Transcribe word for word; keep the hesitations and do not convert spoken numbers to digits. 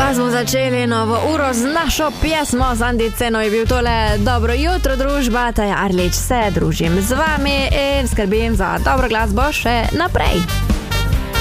Pa smo začeli novo uro z našo pjesmo, z Andiceno je bil tole Dobro jutro družba, Taja Arlič se družim z vami in skrbim za dobro glasbo še naprej.